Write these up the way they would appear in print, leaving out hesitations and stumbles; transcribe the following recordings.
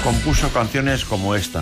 compuso canciones como esta.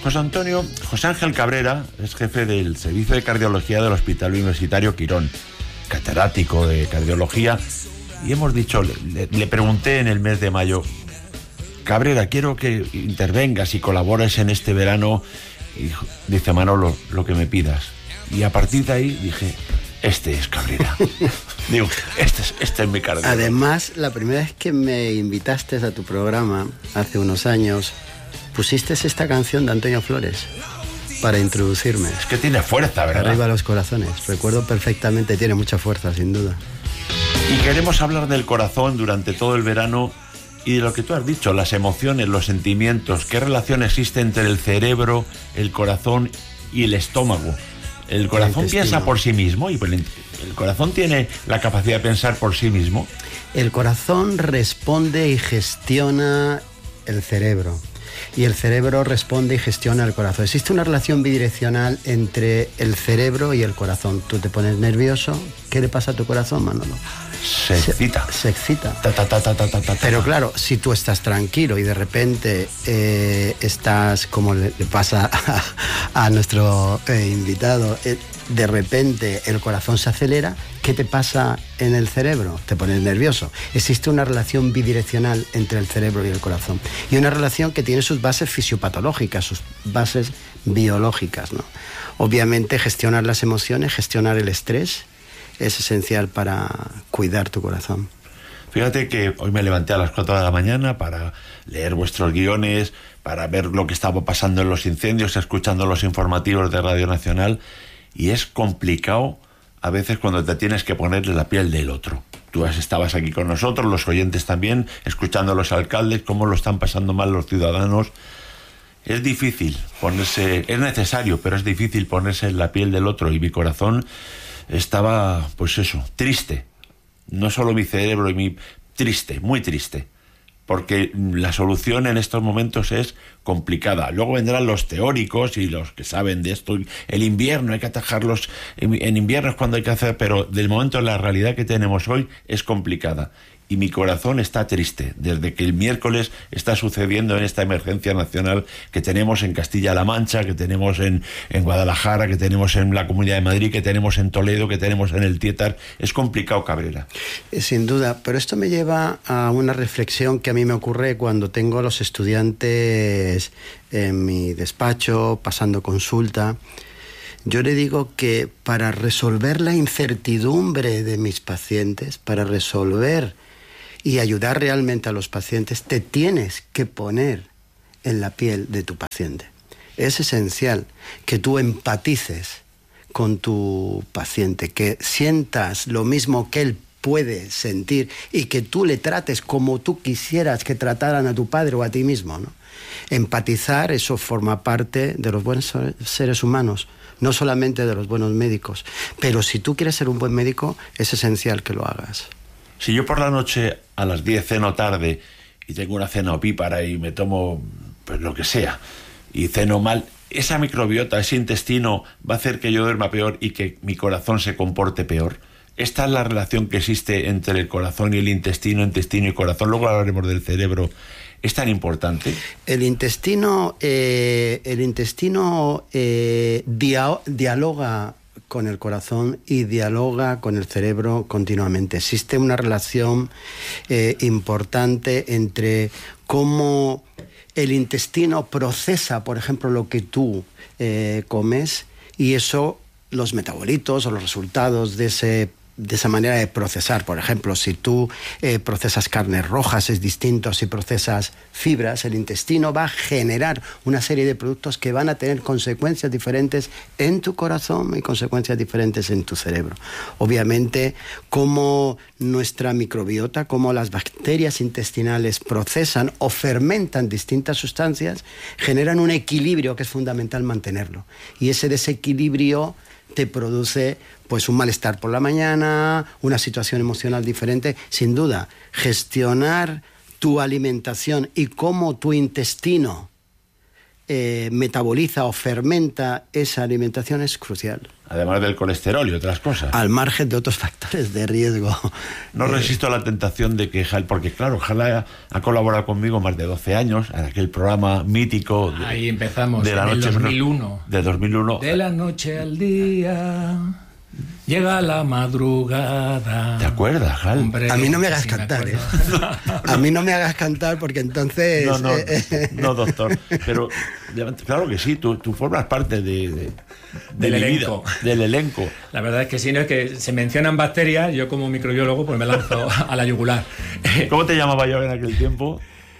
José Ángel Cabrera es jefe del Servicio de Cardiología del Hospital Universitario Quirón, catedrático de cardiología, y hemos dicho, le pregunté en el mes de mayo: Cabrera, quiero que intervengas y colabores en este verano. Y dice: Manolo, lo que me pidas. Y a partir de ahí dije: este es Cabrera. Digo, este es mi cardiólogo. Además, la primera vez que me invitaste a tu programa, hace unos años, pusiste esta canción de Antonio Flores para introducirme. Es que tiene fuerza, ¿verdad? Arriba los corazones. Recuerdo perfectamente, tiene mucha fuerza, sin duda. Y queremos hablar del corazón durante todo el verano y de lo que tú has dicho, las emociones, los sentimientos. ¿Qué relación existe entre el cerebro, el corazón y el estómago? El corazón piensa por sí mismo y el corazón tiene la capacidad de pensar por sí mismo. El corazón responde y gestiona el cerebro. Y el cerebro responde y gestiona el corazón. Existe una relación bidireccional entre el cerebro y el corazón. Tú te pones nervioso, ¿qué le pasa a tu corazón, Manolo? Se excita. Se excita. Pero claro, si tú estás tranquilo y de repente estás, como le pasa a nuestro invitado, de repente el corazón se acelera, ¿qué te pasa en el cerebro? Te pones nervioso. Existe una relación bidireccional entre el cerebro y el corazón. Y una relación que tiene sus bases fisiopatológicas, sus bases biológicas, ¿no? Obviamente gestionar las emociones, gestionar el estrés, es esencial para cuidar tu corazón. Fíjate que hoy me levanté a las 4 de la mañana para leer vuestros guiones, para ver lo que estaba pasando en los incendios, escuchando los informativos de Radio Nacional, y es complicado a veces cuando te tienes que poner en la piel del otro. Tú estabas aquí con nosotros, los oyentes también, escuchando a los alcaldes, cómo lo están pasando mal los ciudadanos. Es difícil ponerse, es necesario, pero es difícil ponerse en la piel del otro, y mi corazón estaba, pues eso, triste. No solo mi cerebro triste, muy triste, porque la solución en estos momentos es complicada. Luego vendrán los teóricos y los que saben de esto. El invierno hay que atajarlos, en invierno es cuando hay que hacer, pero del momento la realidad que tenemos hoy es complicada. Y mi corazón está triste desde que el miércoles está sucediendo en esta emergencia nacional que tenemos en Castilla-La Mancha, que tenemos en Guadalajara, que tenemos en la Comunidad de Madrid, que tenemos en Toledo, que tenemos en el Tietar. Es complicado, Cabrera. Sin duda, pero esto me lleva a una reflexión que a mí me ocurre cuando tengo a los estudiantes en mi despacho, pasando consulta. Yo le digo que para resolver la incertidumbre de mis pacientes, para resolver y ayudar realmente a los pacientes, te tienes que poner en la piel de tu paciente. Es esencial que tú empatices con tu paciente, que sientas lo mismo que él puede sentir y que tú le trates como tú quisieras que trataran a tu padre o a ti mismo, ¿no? Empatizar, eso forma parte de los buenos seres humanos, no solamente de los buenos médicos. Pero si tú quieres ser un buen médico, es esencial que lo hagas. Si yo por la noche a las 10 ceno tarde y tengo una cena opípara y me tomo pues lo que sea y ceno mal, esa microbiota, ese intestino va a hacer que yo duerma peor y que mi corazón se comporte peor. Esta es la relación que existe entre el corazón y el intestino y corazón. Luego hablaremos del cerebro. ¿Es tan importante? El intestino dialoga con el corazón y dialoga con el cerebro continuamente. Existe una relación importante entre cómo el intestino procesa, por ejemplo, lo que tú comes, y eso, los metabolitos o los resultados de esa manera de procesar. Por ejemplo, si tú procesas carnes rojas, es distinto a si procesas fibras. El intestino va a generar una serie de productos que van a tener consecuencias diferentes en tu corazón y consecuencias diferentes en tu cerebro. Obviamente, como nuestra microbiota, como las bacterias intestinales procesan o fermentan distintas sustancias, generan un equilibrio que es fundamental mantenerlo. Y ese desequilibrio te produce pues un malestar por la mañana, una situación emocional diferente. Sin duda, gestionar tu alimentación y cómo tu intestino metaboliza o fermenta esa alimentación es crucial. Además del colesterol y otras cosas. Al margen de otros factores de riesgo. No resisto a la tentación de que porque claro, Jal ha colaborado conmigo más de 12 años en aquel programa mítico. Ahí empezamos, de la en noche, el 2001. De 2001. De la noche al día... Llega la madrugada. ¿Te acuerdas, Jal? Hombre, a mí no me hagas cantar, ¿eh? A mí no me hagas cantar porque entonces... No, doctor. Pero claro que sí, tú formas parte del elenco. Del elenco. La verdad es que sí, no es que se mencionan bacterias, yo como microbiólogo pues me lanzo a la yugular. ¿Cómo te llamaba yo en aquel tiempo?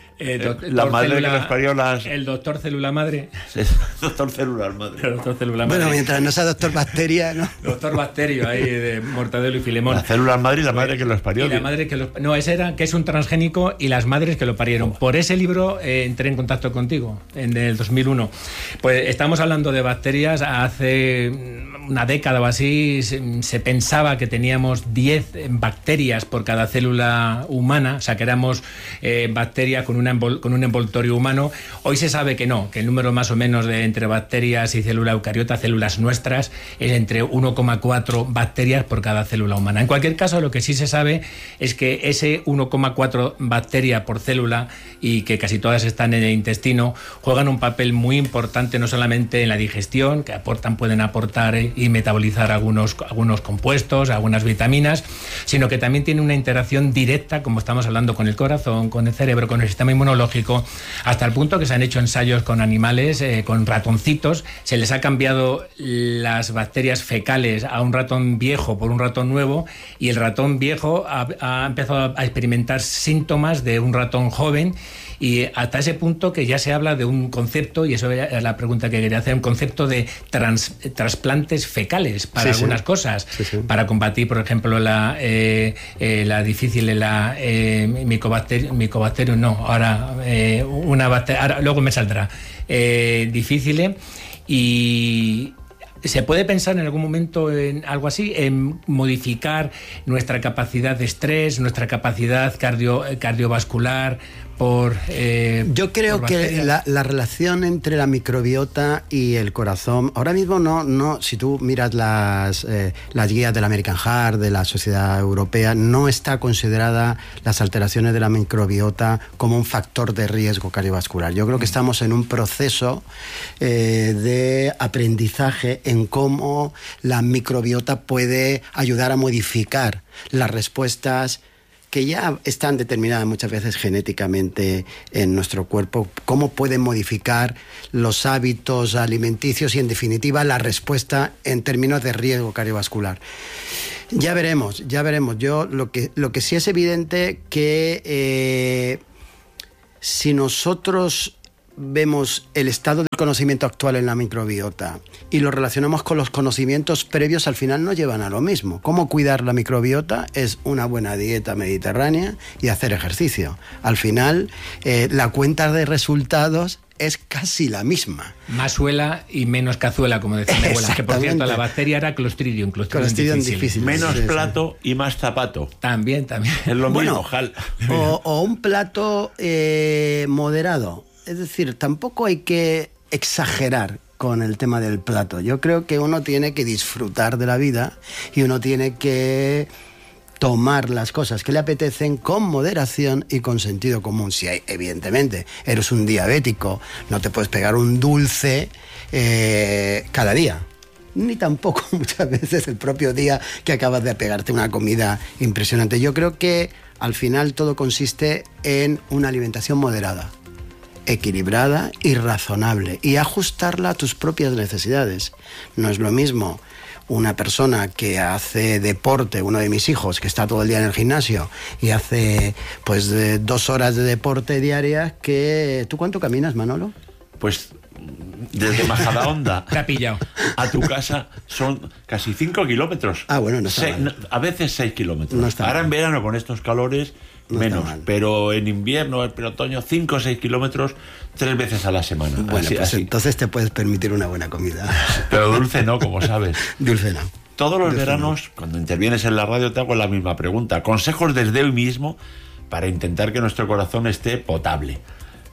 La madre que nos parió las... El doctor célula madre. Doctor células madre. El doctor célula madre. Bueno, mientras no sea doctor bacteria, ¿no? Doctor Bacterio, ahí de Mortadelo y Filemón. Las células madre y la madre que los parió. Y la madre que los... No, ese era que es un transgénico y las madres que lo parieron. Por ese libro entré en contacto contigo, en el 2001. Pues estamos hablando de bacterias. Hace una década o así se pensaba que teníamos 10 bacterias por cada célula humana, o sea que éramos bacterias con un envoltorio humano. Hoy se sabe que no, que el número más o menos de entre bacterias y célula eucariota, células nuestras, es entre 1,4 bacterias por cada célula humana. En cualquier caso, lo que sí se sabe es que ese 1,4 bacterias por célula, y que casi todas están en el intestino, juegan un papel muy importante no solamente en la digestión, que pueden aportar y metabolizar algunos compuestos, algunas vitaminas, sino que también tiene una interacción directa, como estamos hablando, con el corazón, con el cerebro, con el sistema inmunológico, hasta el punto que se han hecho ensayos con animales, con ratoncitos, se les ha cambiado las bacterias fecales a un ratón viejo por un ratón nuevo, y el ratón viejo ha empezado a experimentar síntomas de un ratón joven, y hasta ese punto que ya se habla de un concepto, y eso es la pregunta que quería hacer, un concepto de trasplantes fecales para algunas cosas, para combatir, por ejemplo, la difícil, micobacterium, no, ahora una bacteria, luego me saldrá, difícil, y ¿se puede pensar en algún momento en algo así, en modificar nuestra capacidad de estrés, nuestra capacidad cardiovascular yo creo que la relación entre la microbiota y el corazón, ahora mismo no, si tú miras las guías del American Heart, de la Sociedad Europea, no está considerada las alteraciones de la microbiota como un factor de riesgo cardiovascular. Yo creo que estamos en un proceso de aprendizaje en cómo la microbiota puede ayudar a modificar las respuestas que ya están determinadas muchas veces genéticamente en nuestro cuerpo, cómo pueden modificar los hábitos alimenticios y, en definitiva, la respuesta en términos de riesgo cardiovascular. Ya veremos. Yo lo que sí es evidente que si nosotros vemos el estado del conocimiento actual en la microbiota y lo relacionamos con los conocimientos previos, al final nos llevan a lo mismo. ¿Cómo cuidar la microbiota? Es una buena dieta mediterránea y hacer ejercicio. Al final, la cuenta de resultados es casi la misma. Más suela y menos cazuela, como decía mi abuela. Que, por cierto, la bacteria era Clostridium difícil. Menos plato y más zapato. También. Es lo mismo, Jal. O un plato moderado. Es decir, tampoco hay que exagerar con el tema del plato. Yo creo que uno tiene que disfrutar de la vida y uno tiene que tomar las cosas que le apetecen con moderación y con sentido común. Si evidentemente eres un diabético, no te puedes pegar un dulce cada día. Ni tampoco muchas veces el propio día que acabas de pegarte una comida impresionante. Yo creo que al final todo consiste en una alimentación moderada, equilibrada y razonable, y ajustarla a tus propias necesidades. No es lo mismo una persona que hace deporte, uno de mis hijos, que está todo el día en el gimnasio y hace 2 horas de deporte diarias, que... ¿Tú cuánto caminas, Manolo? Pues desde Majadahonda te ha pillado a tu casa son casi 5 kilómetros. Bueno, no está mal. A veces 6 kilómetros. No está Ahora mal. En verano con estos calores no menos, pero en invierno, en otoño, 5 o 6 kilómetros 3 veces a la semana. Bueno, así. Entonces te puedes permitir una buena comida. Pero dulce no, como sabes. Dulce no. Todos los veranos, cuando intervienes en la radio, te hago la misma pregunta. Consejos desde hoy mismo para intentar que nuestro corazón esté potable.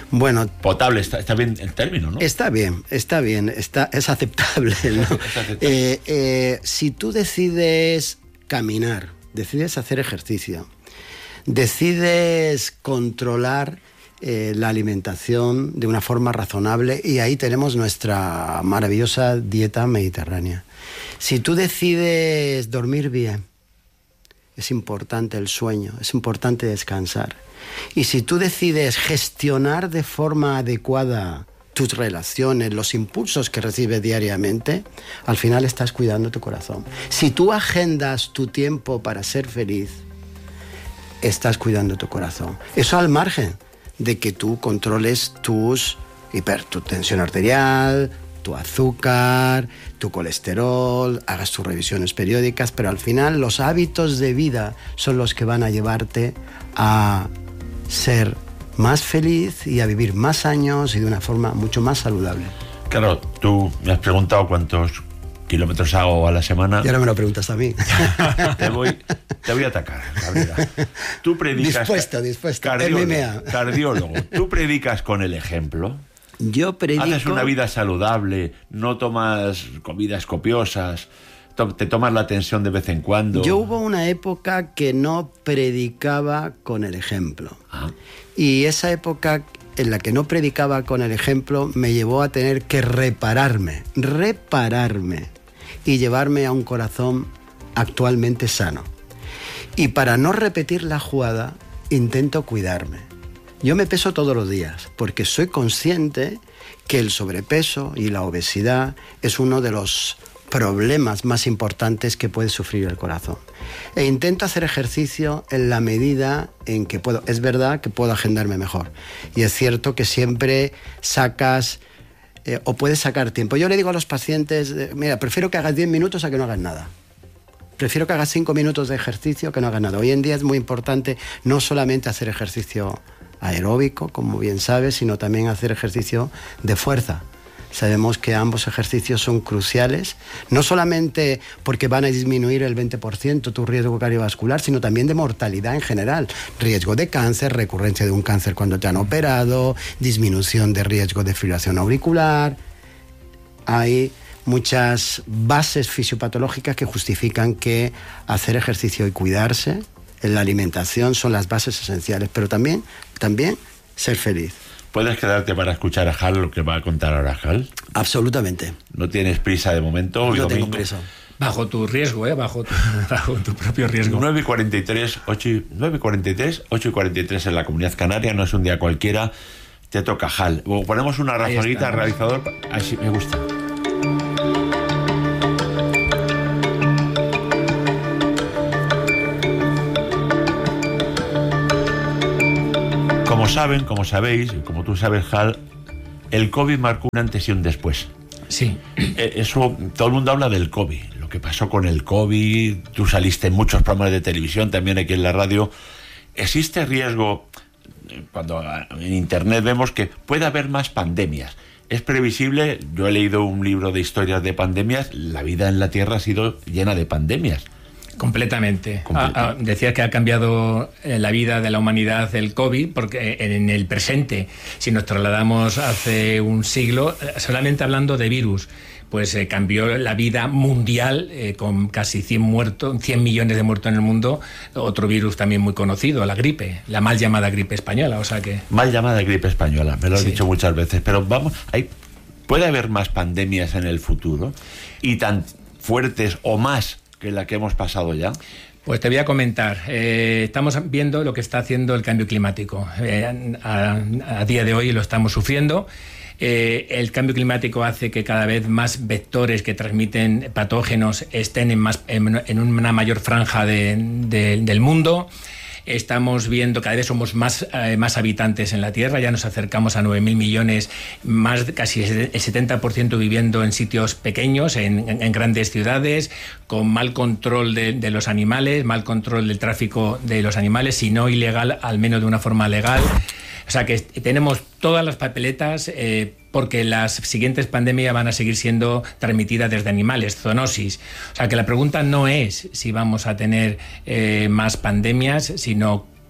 Bueno, potable, está bien el término, ¿no? Está bien, es aceptable, ¿no? Es aceptable. Si tú decides caminar, decides hacer ejercicio, decides controlar la alimentación de una forma razonable, y ahí tenemos nuestra maravillosa dieta mediterránea. Si tú decides dormir bien, es importante el sueño, es importante descansar. Y si tú decides gestionar de forma adecuada tus relaciones, los impulsos que recibes diariamente, al final estás cuidando tu corazón. Si tú agendas tu tiempo para ser feliz, estás cuidando tu corazón. Eso al margen de que tú controles tu tensión arterial, tu azúcar, tu colesterol, hagas tus revisiones periódicas, pero al final los hábitos de vida son los que van a llevarte a ser más feliz y a vivir más años y de una forma mucho más saludable. Claro, tú me has preguntado cuántos kilómetros hago a la semana. Y ahora me lo preguntas a mí. Te voy a atacar, Cabrera. Tú predicas... Dispuesto. Cardiólogo. ¿Tú predicas con el ejemplo? Yo predico... Haces una vida saludable, no tomas comidas copiosas, te tomas la tensión de vez en cuando. Yo hubo una época que no predicaba con el ejemplo. Y esa época en la que no predicaba con el ejemplo me llevó a tener que repararme y llevarme a un corazón actualmente sano. Y para no repetir la jugada, intento cuidarme. Yo me peso todos los días porque soy consciente que el sobrepeso y la obesidad es uno de los problemas más importantes que puede sufrir el corazón. E intento hacer ejercicio en la medida en que puedo. Es verdad que puedo agendarme mejor. Y es cierto que siempre sacas o puedes sacar tiempo. Yo le digo a los pacientes, mira, prefiero que hagas 10 minutos a que no hagas nada. Prefiero que hagas 5 minutos de ejercicio que no hagas nada. Hoy en día es muy importante no solamente hacer ejercicio aeróbico, como bien sabes, sino también hacer ejercicio de fuerza. Sabemos que ambos ejercicios son cruciales, no solamente porque van a disminuir el 20% tu riesgo cardiovascular, sino también de mortalidad en general. Riesgo de cáncer, recurrencia de un cáncer cuando te han operado, disminución de riesgo de fibrilación auricular. Hay muchas bases fisiopatológicas que justifican que hacer ejercicio y cuidarse en la alimentación son las bases esenciales, pero también ser feliz. ¿Puedes quedarte para escuchar a Hal lo que va a contar ahora Hal? Absolutamente. ¿No tienes prisa de momento? No tengo prisa. Bajo tu riesgo, bajo tu propio riesgo. 9:43, 8:43 en la Comunidad Canaria, no es un día cualquiera. Te toca, Hal. Ponemos una rafaguita al realizador, así me gusta. Como sabéis, como tú sabes, Hal, el COVID marcó un antes y un después. Sí. Eso, todo el mundo habla del COVID, lo que pasó con el COVID. Tú saliste en muchos programas de televisión, también aquí en la radio. ¿Existe riesgo, cuando en Internet vemos que puede haber más pandemias? Es previsible, yo he leído un libro de historias de pandemias, la vida en la Tierra ha sido llena de pandemias. Completamente. Decía que ha cambiado la vida de la humanidad el COVID, porque en el presente, si nos trasladamos hace un siglo, solamente hablando de virus, pues cambió la vida mundial con casi 100 millones de muertos en el mundo. Otro virus también muy conocido, la gripe, la mal llamada gripe española. O sea que... Mal llamada gripe española, me lo has dicho muchas veces, pero vamos, puede haber más pandemias en el futuro y tan fuertes o más que la que hemos pasado ya. Pues te voy a comentar. Estamos viendo lo que está haciendo el cambio climático. A día de hoy lo estamos sufriendo. El cambio climático hace que cada vez más vectores que transmiten patógenos estén en una mayor franja del mundo. Estamos viendo, cada vez somos más habitantes en la Tierra, ya nos acercamos a 9.000 millones, casi el 70% viviendo en sitios pequeños, en grandes ciudades, con mal control de los animales, mal control del tráfico de los animales, si no ilegal, al menos de una forma legal. O sea que tenemos todas las papeletas porque las siguientes pandemias van a seguir siendo transmitidas desde animales, zoonosis. O sea que la pregunta no es si vamos a tener más pandemias, sino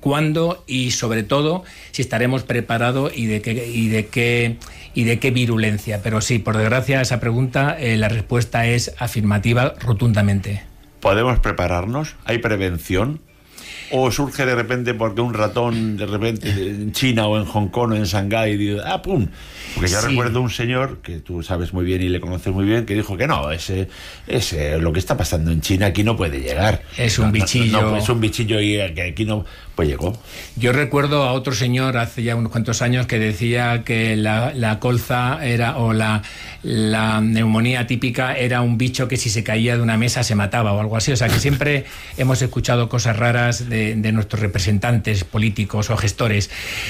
cuándo y sobre todo si estaremos preparados y de qué virulencia. Pero sí, por desgracia, a esa pregunta la respuesta es afirmativa rotundamente. ¿Podemos prepararnos? ¿Hay prevención? ¿O surge de repente porque un ratón de repente en China o en Hong Kong o en Shanghái dice, ¡pum! Porque yo recuerdo un señor, que tú sabes muy bien y le conoces muy bien, que dijo que no, ese lo que está pasando en China aquí no puede llegar. Es un bichillo. No, es un bichillo y que aquí no... Pues llegó. Yo recuerdo a otro señor hace ya unos cuantos años que decía que la colza era, o la neumonía típica era un bicho que si se caía de una mesa se mataba o algo así. O sea que siempre hemos escuchado cosas raras de nuestros representantes políticos o gestores.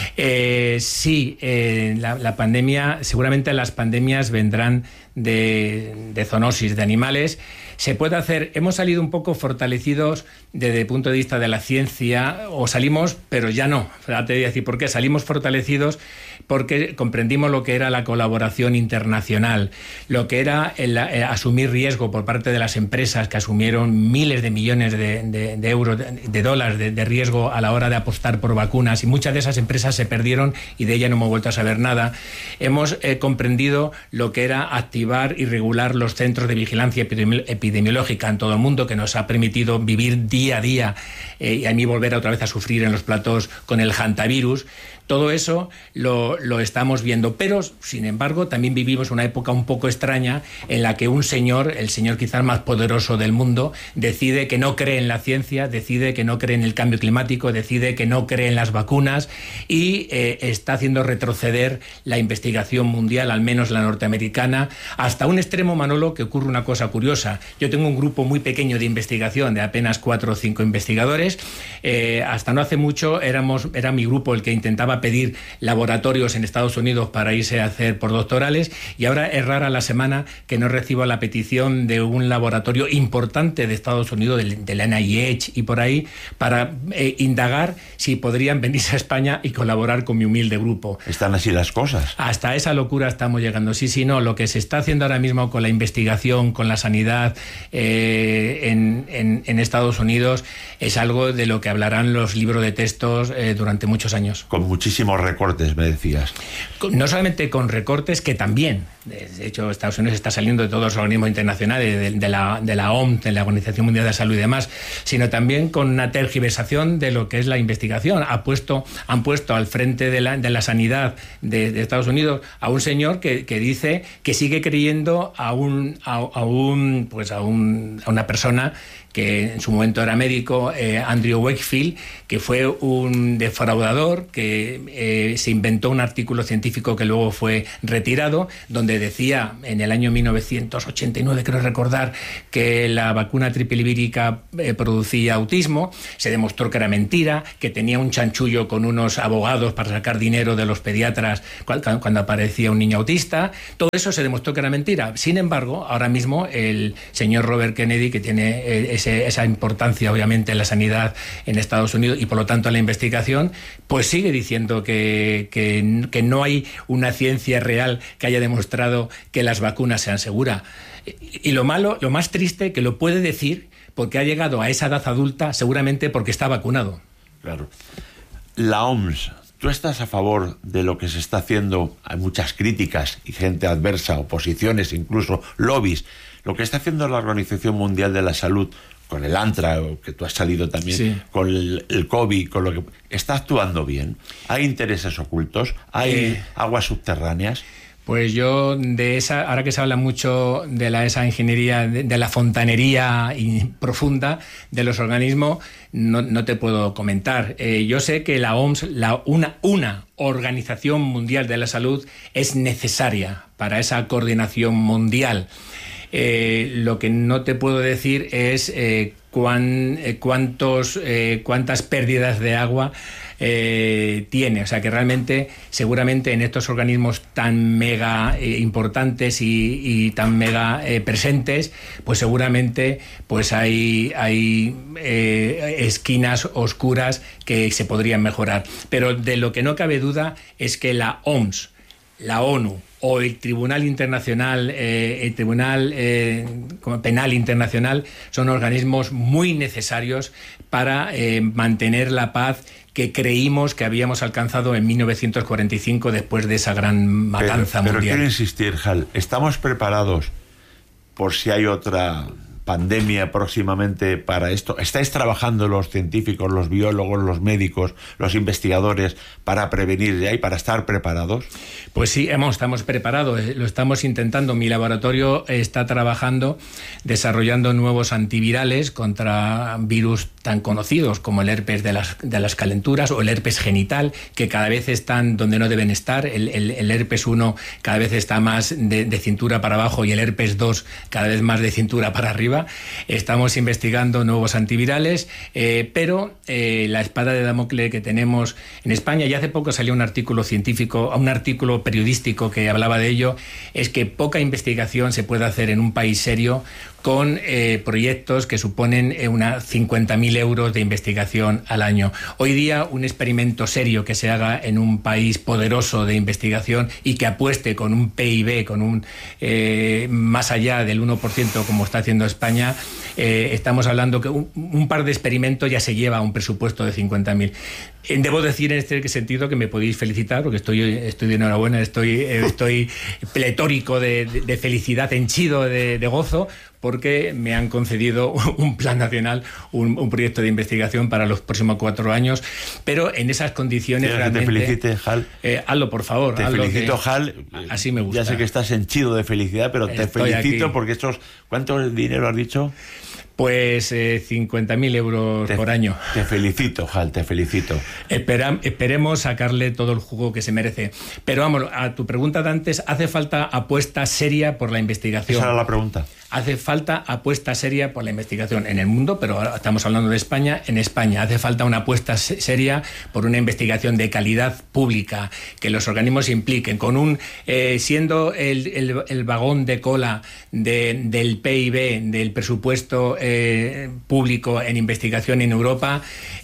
La pandemia, seguramente las pandemias vendrán de zoonosis de animales. Se puede hacer, hemos salido un poco fortalecidos desde el punto de vista de la ciencia, o salimos, pero ya no. Te voy a decir por qué. Salimos fortalecidos porque comprendimos lo que era la colaboración internacional, lo que era asumir riesgo por parte de las empresas que asumieron miles de millones de euros, de dólares de riesgo a la hora de apostar por vacunas, y muchas de esas empresas se perdieron y de ellas no hemos vuelto a saber nada. Hemos comprendido lo que era activar y regular los centros de vigilancia epidemiológica en todo el mundo, que nos ha permitido vivir día a día y a mí volver otra vez a sufrir en los platós con el hantavirus. Todo eso lo estamos viendo, pero sin embargo también vivimos una época un poco extraña en la que un señor, el señor quizás más poderoso del mundo, decide que no cree en la ciencia, decide que no cree en el cambio climático, decide que no cree en las vacunas y está haciendo retroceder la investigación mundial, al menos la norteamericana, hasta un extremo, Manolo, que ocurre una cosa curiosa. Yo tengo un grupo muy pequeño de investigación de apenas 4 o 5 investigadores. Hasta no hace mucho era mi grupo el que intentaba pedir laboratorios en Estados Unidos para irse a hacer postdoctorales, y ahora es rara la semana que no recibo la petición de un laboratorio importante de Estados Unidos, del NIH y por ahí, para indagar si podrían venirse a España y colaborar con mi humilde grupo. ¿Están así las cosas? Hasta esa locura estamos llegando. Sí, no, lo que se está haciendo ahora mismo con la investigación, con la sanidad en Estados Unidos es algo de lo que hablarán los libros de textos durante muchos años. Con muchísimos recortes, me decías. No solamente con recortes, que también. De hecho, Estados Unidos está saliendo de todos los organismos internacionales, de la OMS, de la Organización Mundial de la Salud y demás, sino también con una tergiversación de lo que es la investigación. Han puesto al frente de la sanidad de Estados Unidos a un señor que dice que sigue creyendo a una persona que en su momento era médico, Andrew Wakefield, que fue un defraudador, que se inventó un artículo científico que luego fue retirado, donde decía en el año 1989, creo recordar, que la vacuna triple producía autismo. Se demostró que era mentira, que tenía un chanchullo con unos abogados para sacar dinero de los pediatras cuando aparecía un niño autista. Todo eso se demostró que era mentira. Sin embargo, ahora mismo el señor Robert Kennedy, que tiene esa importancia obviamente en la sanidad en Estados Unidos y por lo tanto en la investigación, pues sigue diciendo que no hay una ciencia real que haya demostrado que las vacunas sean seguras. Y lo más triste, que lo puede decir porque ha llegado a esa edad adulta, seguramente porque está vacunado. Claro. La OMS, ¿tú estás a favor de lo que se está haciendo? Hay muchas críticas y gente adversa, oposiciones, incluso lobbies. Lo que está haciendo la Organización Mundial de la Salud con el ANTRA, que tú has salido también, sí, con el COVID, con lo que está actuando bien. ¿Hay intereses ocultos? ¿Hay aguas subterráneas? Pues yo ahora que se habla mucho de esa ingeniería, de la fontanería profunda de los organismos, no te puedo comentar. Yo sé que la OMS, una Organización Mundial de la Salud, es necesaria para esa coordinación mundial. Lo que no te puedo decir es cuántas pérdidas de agua tiene. O sea que realmente, seguramente en estos organismos tan mega importantes y tan mega presentes, pues seguramente pues hay esquinas oscuras que se podrían mejorar. Pero de lo que no cabe duda es que la OMS, la ONU o el Tribunal Internacional, el Tribunal Penal Internacional, son organismos muy necesarios para mantener la paz que creímos que habíamos alcanzado en 1945 después de esa gran matanza mundial. Pero quiero insistir, Hal, ¿estamos preparados por si hay otra pandemia próximamente para esto? ¿Estáis trabajando los científicos, los biólogos, los médicos, los investigadores para prevenir ya y para estar preparados? Pues sí, estamos preparados, lo estamos intentando. Mi laboratorio está trabajando, desarrollando nuevos antivirales contra virus tan conocidos como el herpes de las calenturas o el herpes genital, que cada vez están donde no deben estar. El herpes 1 cada vez está más de cintura para abajo y el herpes 2 cada vez más de cintura para arriba. Estamos investigando nuevos antivirales, pero la espada de Damocles que tenemos en España, y hace poco salió un artículo científico, un artículo periodístico que hablaba de ello, es que poca investigación se puede hacer en un país serio con proyectos que suponen 50.000 euros de investigación al año. Hoy día, un experimento serio que se haga en un país poderoso de investigación y que apueste con un PIB, con un más allá del 1%, como está haciendo España, estamos hablando que un par de experimentos ya se lleva a un presupuesto de 50.000. Debo decir en este sentido que me podéis felicitar, porque estoy de enhorabuena, estoy pletórico de felicidad, henchido de gozo, porque me han concedido un plan nacional, un proyecto de investigación para los próximos 4 años, pero en esas condiciones realmente... Que te felicite, Hal. Hazlo, por favor. Te felicito, Hal. Así me gusta. Ya sé que estás henchido de felicidad, pero te felicito aquí porque estos... ¿Cuánto dinero has dicho? Pues 50.000 euros por año. Te felicito, Hal, te felicito. Esperemos sacarle todo el jugo que se merece. Pero vamos, a tu pregunta de antes, ¿hace falta apuesta seria por la investigación? Esa era la pregunta. Hace falta apuesta seria por la investigación en el mundo, pero ahora estamos hablando de España. En España hace falta una apuesta seria por una investigación de calidad pública, que los organismos se impliquen, con siendo el vagón de cola del PIB, del presupuesto público en investigación en Europa.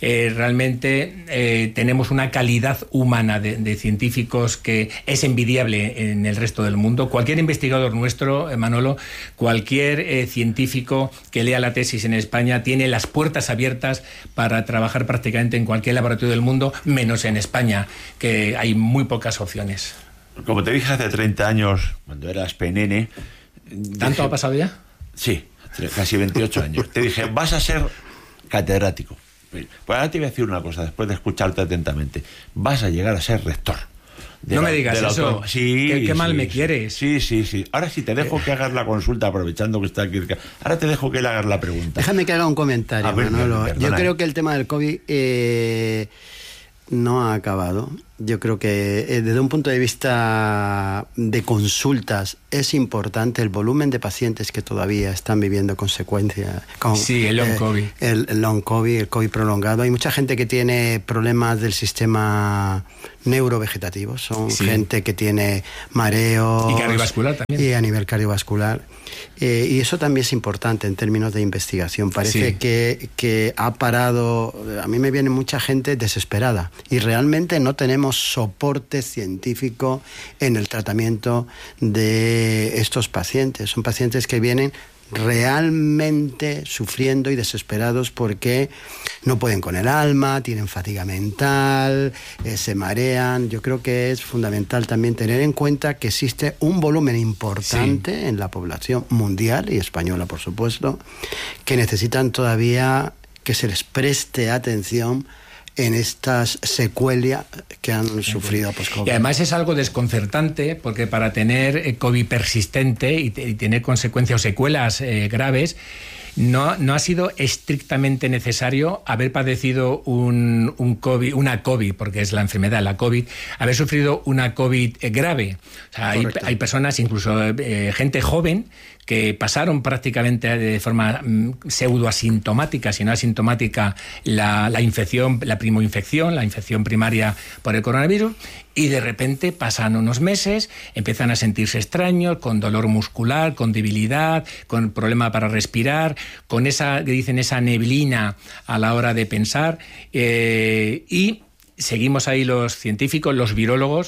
Realmente tenemos una calidad humana de científicos que es envidiable en el resto del mundo. Cualquier investigador nuestro, Manolo, cualquier científico que lea la tesis en España tiene las puertas abiertas para trabajar prácticamente en cualquier laboratorio del mundo, menos en España, que hay muy pocas opciones. Como te dije hace 30 años, cuando eras penene... ¿Tanto ha pasado ya? Sí, casi 28 años. Te dije, vas a ser catedrático. Pues ahora te voy a decir una cosa, después de escucharte atentamente. Vas a llegar a ser rector. No me digas eso. Sí, qué mal me sí. quieres. Sí. Ahora sí te dejo que hagas la consulta, aprovechando que está aquí. Ahora te dejo que le hagas la pregunta. Déjame que haga un comentario, Manolo. Perdona. Yo creo que el tema del COVID no ha acabado. Yo creo que desde un punto de vista de consultas es importante el volumen de pacientes que todavía están viviendo consecuencias. Sí, el long COVID. El long COVID, el COVID prolongado. Hay mucha gente que tiene problemas del sistema neurovegetativo. Son gente que tiene mareos. Y cardiovascular también. Y a nivel cardiovascular. Y eso también es importante en términos de investigación. Parece que ha parado... A mí me viene mucha gente desesperada. Y realmente no tenemos soporte científico en el tratamiento de estos pacientes. Son pacientes que vienen realmente sufriendo y desesperados porque no pueden con el alma, tienen fatiga mental, se marean. Yo creo que es fundamental también tener en cuenta que existe un volumen importante en la población mundial y española, por supuesto, que necesitan todavía que se les preste atención en estas secuelas que han sufrido post-COVID. Y además es algo desconcertante porque para tener COVID persistente y tener consecuencias o secuelas graves, no ha sido estrictamente necesario haber padecido una COVID, porque es la enfermedad, la COVID, haber sufrido una COVID grave. O sea, hay personas, incluso gente joven, que pasaron prácticamente de forma pseudoasintomática, si no asintomática, la infección, la primoinfección, la infección primaria por el coronavirus, y de repente pasan unos meses, empiezan a sentirse extraños, con dolor muscular, con debilidad, con problema para respirar, con esa neblina a la hora de pensar, y seguimos ahí los científicos, los virólogos,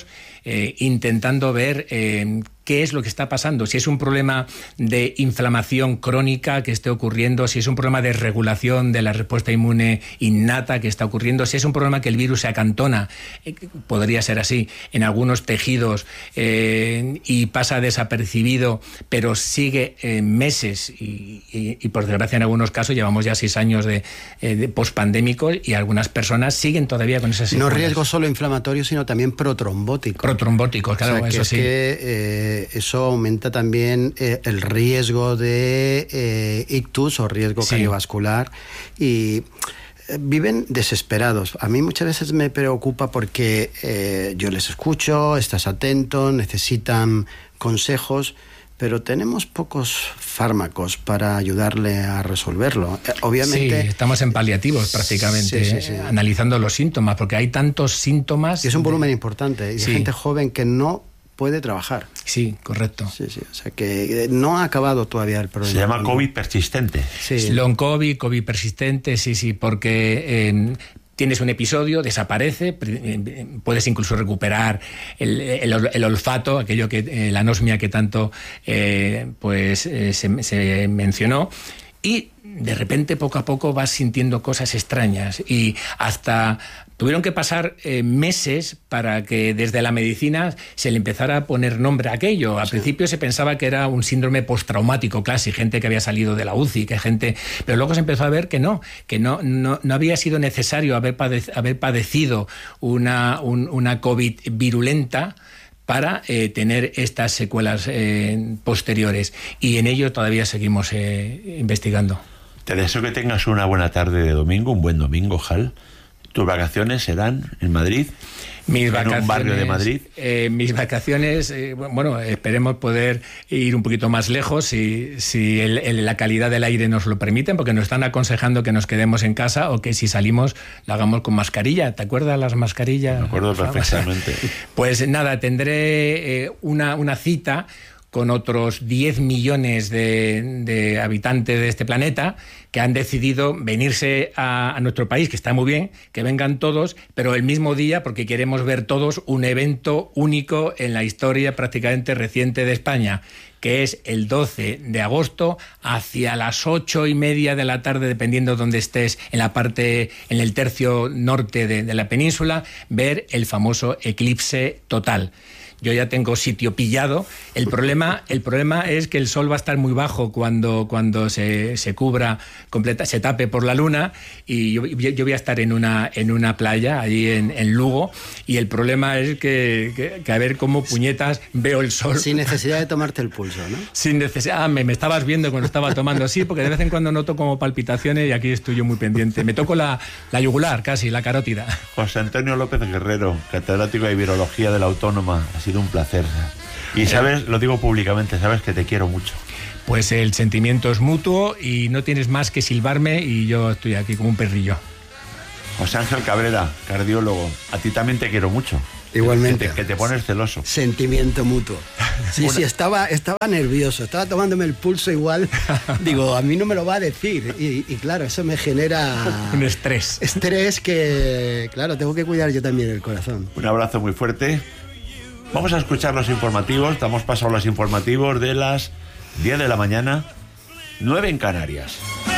intentando ver qué es lo que está pasando, si es un problema de inflamación crónica que esté ocurriendo, si es un problema de regulación de la respuesta inmune innata que está ocurriendo, si es un problema que el virus se acantona, podría ser así, en algunos tejidos y pasa desapercibido, pero sigue meses y por desgracia en algunos casos llevamos ya 6 años de pospandémicos y algunas personas siguen todavía con esas secuelas. No riesgo solo inflamatorio, sino también protrombótico. Protrombóticos, claro, o sea, eso sí. Eso aumenta también el riesgo de ictus o riesgo cardiovascular y viven desesperados. A mí muchas veces me preocupa porque yo les escucho, estás atento, necesitan consejos, pero tenemos pocos fármacos para ayudarle a resolverlo. Obviamente... Sí, estamos en paliativos prácticamente, sí. Analizando los síntomas, porque hay tantos síntomas... Y es un volumen importante, y de gente joven que no puede trabajar. Sí, correcto. Sí, o sea que no ha acabado todavía el problema. Se llama COVID persistente. Sí. Long COVID, COVID persistente, sí, porque... tienes un episodio, desaparece, puedes incluso recuperar el olfato, aquello que la anosmia que tanto se mencionó, y de repente poco a poco vas sintiendo cosas extrañas y hasta tuvieron que pasar meses para que desde la medicina se le empezara a poner nombre a aquello. Al principio se pensaba que era un síndrome postraumático clásico, gente que había salido de la UCI, pero luego se empezó a ver que no había sido necesario haber padecido una COVID virulenta para tener estas secuelas posteriores, y en ello todavía seguimos investigando. Te deseo que tengas una buena tarde de domingo, un buen domingo, Jal. ¿Tus vacaciones serán en Madrid? ¿En un barrio de Madrid? Mis vacaciones, esperemos poder ir un poquito más lejos si la calidad del aire nos lo permiten, porque nos están aconsejando que nos quedemos en casa o que si salimos lo hagamos con mascarilla. ¿Te acuerdas las mascarillas? Me acuerdo perfectamente. Pues nada, tendré una cita con otros 10 millones de habitantes de este planeta que han decidido venirse a nuestro país, que está muy bien, que vengan todos, pero el mismo día, porque queremos ver todos un evento único en la historia prácticamente reciente de España, que es el 12 de agosto, hacia las 8:30 de la tarde, dependiendo de dónde estés, en el tercio norte de la península, ver el famoso eclipse total. Yo ya tengo sitio pillado. El problema es que el sol va a estar muy bajo cuando se cubra completa, se tape por la luna, y yo voy a estar en una playa allí en Lugo, y el problema es que a ver cómo puñetas veo el sol. Sin necesidad de tomarte el pulso, ¿no? Sin necesidad. Me estabas viendo cuando estaba tomando, sí, porque de vez en cuando noto como palpitaciones y aquí estoy yo muy pendiente. Me toco la yugular casi, la carótida. José Antonio López Guerrero, catedrático de Virología de la Autónoma. Ha sido un placer. Y sabes, lo digo públicamente, sabes que te quiero mucho. Pues el sentimiento es mutuo y no tienes más que silbarme y yo estoy aquí como un perrillo. José Ángel Cabrera, cardiólogo, a ti también te quiero mucho. Igualmente. Que te pones celoso. Sentimiento mutuo. Sí, estaba nervioso, estaba tomándome el pulso igual. Digo, a mí no me lo va a decir. Y claro, eso me genera... un estrés. Estrés que, claro, tengo que cuidar yo también el corazón. Un abrazo muy fuerte. Vamos a escuchar los informativos. Estamos pasando los informativos de las 10 de la mañana, 9 en Canarias.